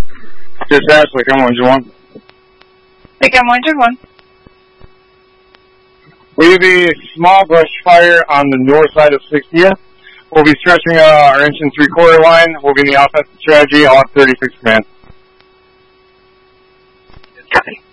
Dispatch, Lincoln 101. Lincoln 101. We have a small brush fire on the north side of 60th. We'll be stretching our inch and three-quarter line. We'll be in the offensive strategy. I'll have 36 command. Copy.